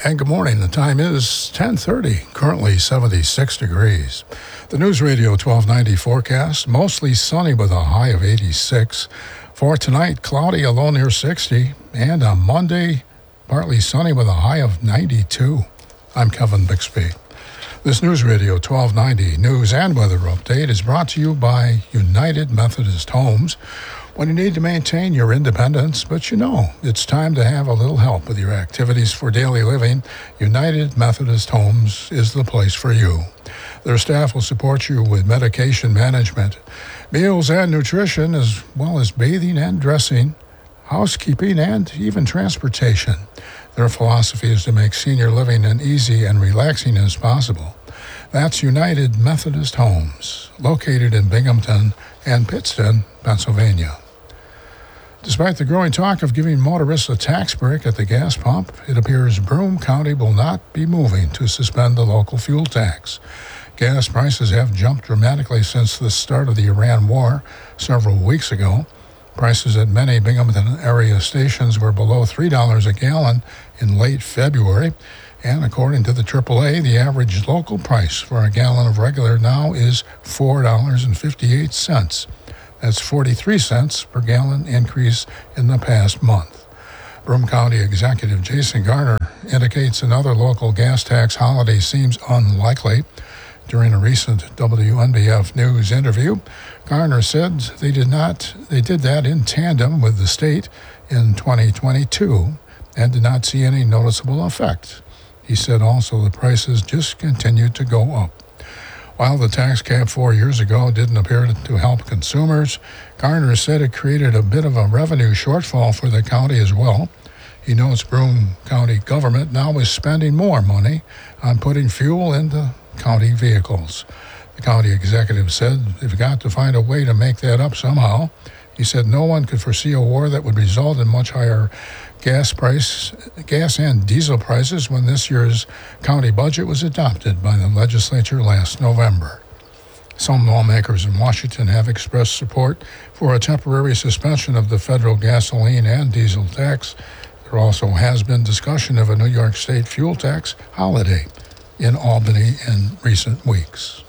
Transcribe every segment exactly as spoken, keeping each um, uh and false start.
And good morning. The time is ten thirty, currently seventy-six degrees. The News Radio twelve ninety forecast, mostly sunny with a high of eighty-six. For tonight, cloudy, a low near sixty. And on Monday, partly sunny with a high of ninety-two. I'm Kevin Bixby. This News Radio twelve ninety news and weather update is brought to you by United Methodist Homes. When you need to maintain your independence, but you know it's time to have a little help with your activities for daily living, United Methodist Homes is the place for you. Their staff will support you with medication management, meals and nutrition, as well as bathing and dressing, housekeeping, and even transportation. Their philosophy is to make senior living as easy and relaxing as possible. That's United Methodist Homes, located in Binghamton and Pittston, Pennsylvania. Despite the growing talk of giving motorists a tax break at the gas pump, it appears Broome County will not be moving to suspend the local fuel tax. Gas prices have jumped dramatically since the start of the Iran war several weeks ago. Prices at many Binghamton area stations were below three dollars a gallon in late February, and according to the triple A, the average local price for a gallon of regular now is four dollars and fifty-eight cents. That's forty-three cents per gallon increase in the past month. Broome County Executive Jason Garner indicates another local gas tax holiday seems unlikely. During a recent W N B F News interview, Garner said they did not they did that in tandem with the state in twenty twenty-two and did not see any noticeable effect. He said also the prices just continued to go up. While the tax cap four years ago didn't appear to help consumers, Garner said it created a bit of a revenue shortfall for the county as well. He notes Broome County government now is spending more money on putting fuel into county vehicles. The county executive said they've got to find a way to make that up somehow. He said no one could foresee a war that would result in much higher gas price, gas and diesel prices when this year's county budget was adopted by the legislature last November. Some lawmakers in Washington have expressed support for a temporary suspension of the federal gasoline and diesel tax. There also has been discussion of a New York State fuel tax holiday in Albany in recent weeks.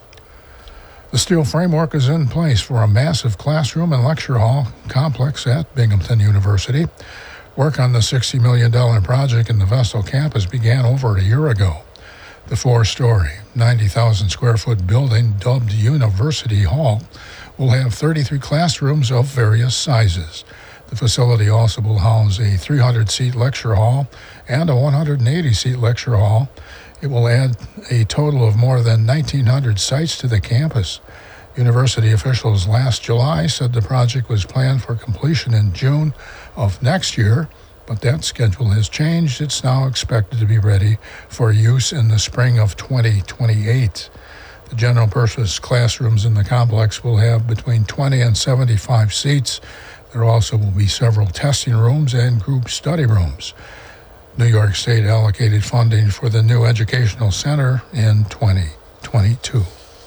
The steel framework is in place for a massive classroom and lecture hall complex at Binghamton University. Work on the sixty million dollars project in the Vestal campus began over a year ago. The four-story, ninety thousand square foot building, dubbed University Hall, will have thirty-three classrooms of various sizes. The facility also will house a three hundred seat lecture hall and a one hundred eighty seat lecture hall. It will add a total of more than nineteen hundred sites to the campus. University officials last July said the project was planned for completion in June of next year, but that schedule has changed. It's now expected to be ready for use in the spring of twenty twenty-eight. The general purpose classrooms in the complex will have between twenty and seventy-five seats. There also will be several testing rooms and group study rooms. New York State allocated funding for the new educational center in twenty twenty-two.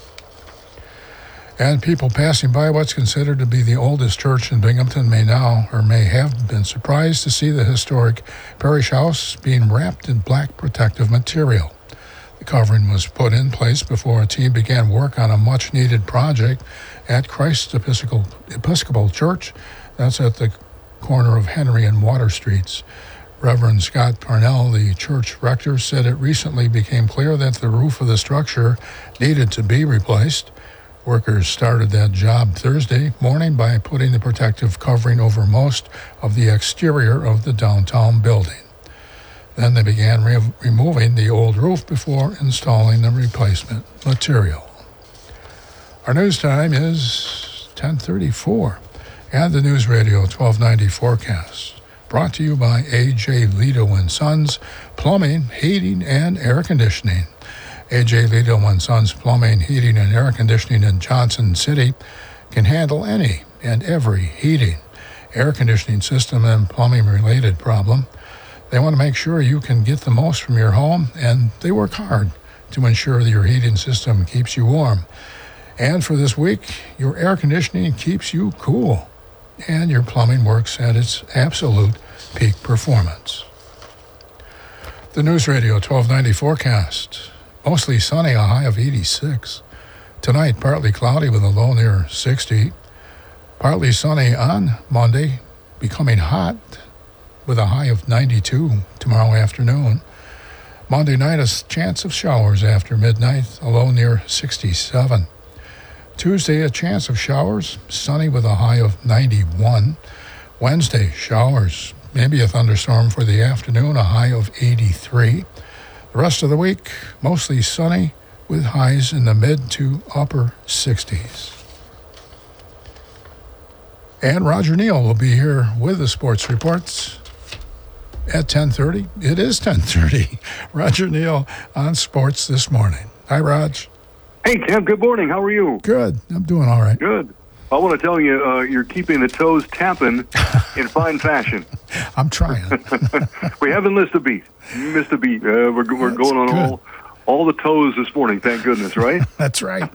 And people passing by what's considered to be the oldest church in Binghamton may now or may have been surprised to see the historic parish house being wrapped in black protective material. The covering was put in place before a team began work on a much-needed project at Christ Episcopal, Episcopal Church. That's at the corner of Henry and Water Streets. Reverend Scott Parnell, the church rector, said it recently became clear that the roof of the structure needed to be replaced. Workers started that job Thursday morning by putting the protective covering over most of the exterior of the downtown building. Then they began re- removing the old roof before installing the replacement material. Our news time is ten thirty-four, and the News Radio twelve ninety forecast, brought to you by A J Lido and Sons, Plumbing, Heating, and Air Conditioning. A J Lido and Sons Plumbing, Heating, and Air Conditioning in Johnson City can handle any and every heating, air conditioning system, and plumbing-related problem. They want to make sure you can get the most from your home, and they work hard to ensure that your heating system keeps you warm. And for this week, your air conditioning keeps you cool, and your plumbing works at its absolute peak performance. The News Radio twelve ninety forecast. Mostly sunny, a high of eighty-six. Tonight, partly cloudy with a low near sixty. Partly sunny on Monday, becoming hot with a high of ninety-two tomorrow afternoon. Monday night, a chance of showers after midnight, a low near sixty-seven. Tuesday, a chance of showers, sunny with a high of ninety-one. Wednesday, showers, maybe a thunderstorm for the afternoon, a high of eighty-three. The rest of the week, mostly sunny with highs in the mid to upper sixties. And Roger Neal will be here with the sports reports at ten thirty. It is ten thirty. Roger Neal on sports this morning. Hi, Raj. Hey, Tim. Good morning. How are you? Good. I'm doing all right. Good. I want to tell you, uh, you're keeping the toes tapping in fine fashion. I'm trying. We haven't missed a beat. Missed a beat. Uh, we're we're That's going on good. all all the toes this morning. Thank goodness, right? That's right.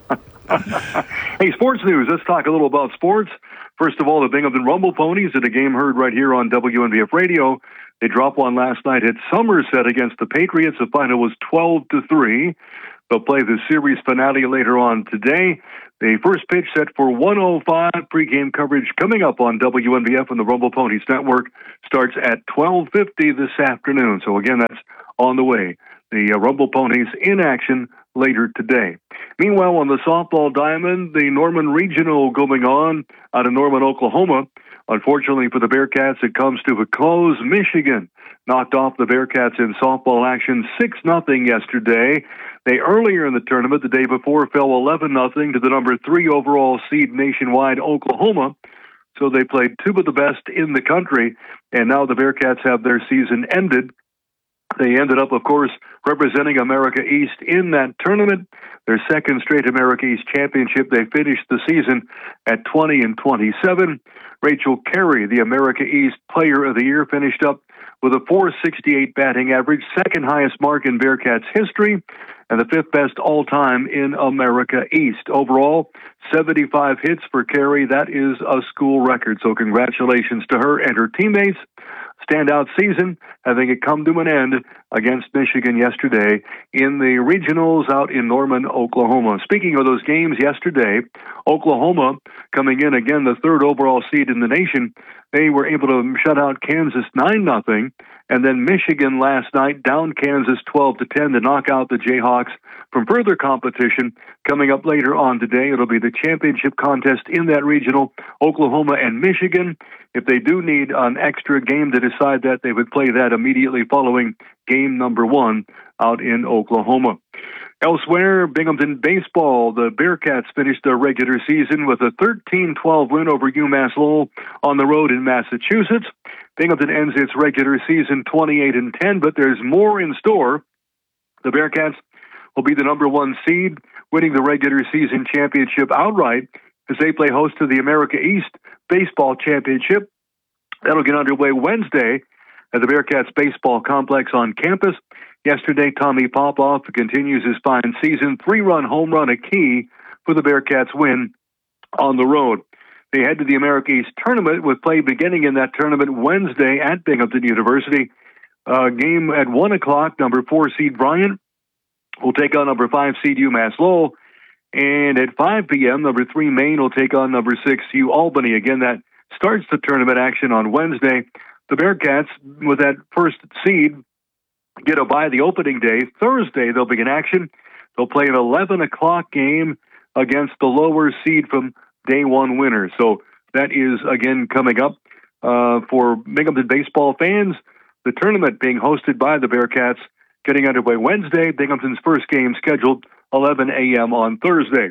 Hey, sports news. Let's talk a little about sports. First of all, the Binghamton Rumble Ponies at a game heard right here on W N B F Radio. They dropped one last night at Somerset against the Patriots. The final was twelve to three. They'll play the series finale later on today. The first pitch set for one oh five. Pre-game coverage coming up on W N B F and the Rumble Ponies Network starts at twelve fifty this afternoon. So again, that's on the way. The uh, Rumble Ponies in action later today. Meanwhile, on the softball diamond, the Norman Regional going on out of Norman, Oklahoma. Unfortunately for the Bearcats, it comes to a close. Michigan knocked off the Bearcats in softball action six nothing yesterday. They earlier in the tournament, the day before, fell eleven nothing to the number three overall seed nationwide, Oklahoma. So they played two of the best in the country, and now the Bearcats have their season ended. They ended up, of course, representing America East in that tournament. Their second straight America East championship. They finished the season at twenty and twenty-seven. Rachel Carey, the America East Player of the Year, finished up with a four sixty-eight batting average, second highest mark in Bearcats history, and the fifth best all-time in America East. Overall, seventy-five hits for Carey. That is a school record, so congratulations to her and her teammates. Standout season, having it come to an end against Michigan yesterday in the regionals out in Norman, Oklahoma. Speaking of those games yesterday, Oklahoma coming in again the third overall seed in the nation. They were able to shut out Kansas nine nothing, and then Michigan last night down Kansas twelve to ten to knock out the Jayhawks from further competition. Coming up later on today, it'll be the championship contest in that regional, Oklahoma and Michigan. If they do need an extra game to decide that, they would play that immediately following game number one out in Oklahoma. Elsewhere, Binghamton baseball, the Bearcats finished their regular season with a thirteen twelve win over UMass Lowell on the road in Massachusetts. Binghamton ends its regular season twenty-eight and ten, but there's more in store. The Bearcats will be the number one seed, winning the regular season championship outright as they play host to the America East Baseball Championship. That'll get underway Wednesday at the Bearcats Baseball Complex on campus. Yesterday, Tommy Popoff continues his fine season. Three-run home run a key for the Bearcats win on the road. They head to the America East Tournament with play beginning in that tournament Wednesday at Binghamton University. Uh, game at one o'clock, number four seed Bryant will take on number five seed UMass Lowell. And at five p.m., number three Maine will take on number six U Albany. Again, that starts the tournament action on Wednesday. The Bearcats, with that first seed, get a bye the opening day. Thursday, they'll begin action. They'll play an eleven o'clock game against the lower seed from day one winner. So that is, again, coming up uh, for Binghamton baseball fans. The tournament being hosted by the Bearcats getting underway Wednesday. Binghamton's first game scheduled eleven a.m. on Thursday.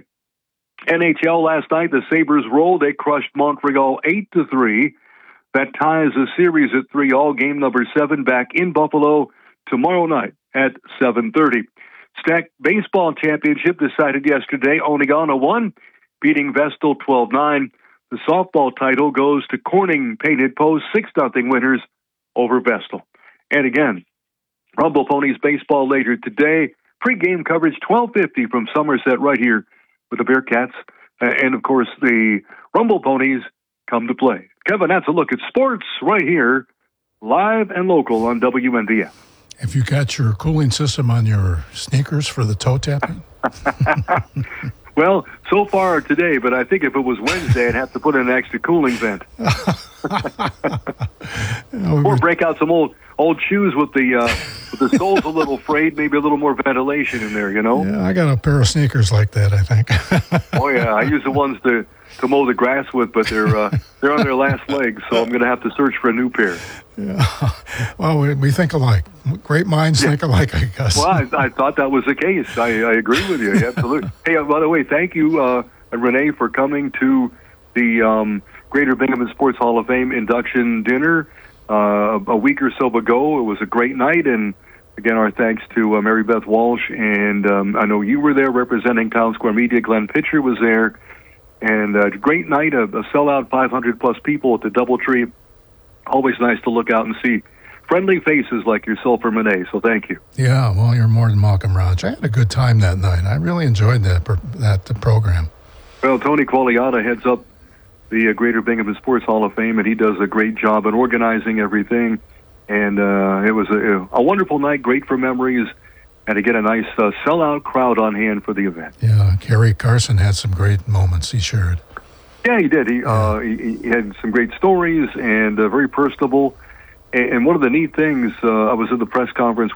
N H L last night, the Sabres rolled. They crushed Montreal eight to three. That ties the series at three all. Game number seven back in Buffalo tomorrow night at seven thirty. Stack Baseball Championship decided yesterday. Onegana won, beating Vestal twelve nine. The softball title goes to Corning Painted Post, six nothing winners over Vestal. And again, Rumble Ponies baseball later today. Pre-game coverage twelve fifty from Somerset right here with the Bearcats. And, of course, the Rumble Ponies come to play. Kevin, that's a look at sports right here, live and local on W N B F. Have you got your cooling system on your sneakers for the toe tapping? Well, so far today, but I think if it was Wednesday, I'd have to put in an extra cooling vent. Or break out some old old shoes with the uh, with the soles a little frayed, maybe a little more ventilation in there, you know? Yeah, I got a pair of sneakers like that, I think. Oh, yeah, I use the ones to, to mow the grass with, but they're uh, they're on their last legs, so I'm going to have to search for a new pair. Yeah. Well, we, we think alike. Great minds yeah. think alike, I guess. Well, I, I thought that was the case. I, I agree with you, absolutely. Hey, uh, by the way, thank you, uh, Renee, for coming to the um, Greater Binghamton Sports Hall of Fame induction dinner uh, a week or so ago. It was a great night, and again, our thanks to uh, Mary Beth Walsh, and um, I know you were there representing Town Square Media. Glenn Pitcher was there, and a great night, a, a sellout, five hundred plus people at the Doubletree. Always nice to look out and see friendly faces like yourself or Renee, so thank you. Yeah, well, you're more than welcome, Raj. I had a good time that night. I really enjoyed that that program. Well, Tony Qualiata heads up the uh, Greater Binghamton Sports Hall of Fame, and he does a great job in organizing everything. And uh, it was a, a wonderful night, great for memories, and to get a nice uh, sellout crowd on hand for the event. Yeah, Kerry Carson had some great moments, he shared. Yeah, he did. He, uh, he, he had some great stories and uh, very personable. And, and one of the neat things, uh, I was at the press conference